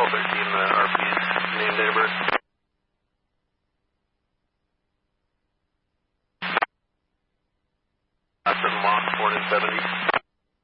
RP's name, date of birth. 7 Mach, born in 70.